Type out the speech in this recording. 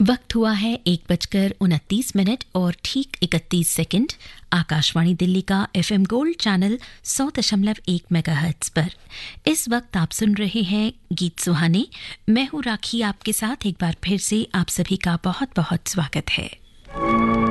वक्त हुआ है 1:29 और ठीक 31 आकाशवाणी दिल्ली का एफएम गोल्ड चैनल 100.1 मेगाहर्ट्ज पर। इस वक्त आप सुन रहे हैं गीत सुहाने। मैं हूं राखी, आपके साथ एक बार फिर से आप सभी का बहुत बहुत स्वागत है।